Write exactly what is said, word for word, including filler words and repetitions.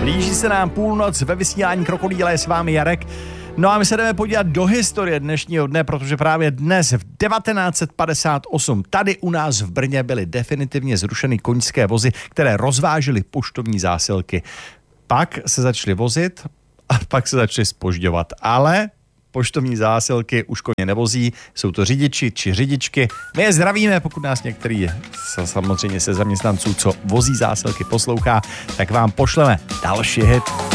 Blíží se nám půlnoc, ve vysílání Krokodýla je s vámi Jarek. No a my se jdeme podívat do historie dnešního dne, protože právě dnes v devatenáct set padesát osm tady u nás v Brně byly definitivně zrušeny koňské vozy, které rozvážely poštovní zásilky. Pak se začaly vozit a pak se začaly zpožďovat, ale poštovní zásilky už koně nevozí, jsou to řidiči či řidičky. My je zdravíme, pokud nás některý samozřejmě se zaměstnanců, co vozí zásilky, poslouchá, tak vám pošleme další hit.